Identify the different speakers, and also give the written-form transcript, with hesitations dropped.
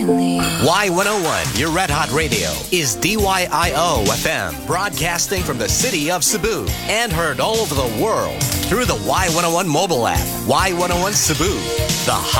Speaker 1: believe.
Speaker 2: Y101, your Red Hot Radio, is DYIO FM, broadcasting from the city of Cebu and heard all over the world through the Y101 mobile app. Y101 Cebu, the hot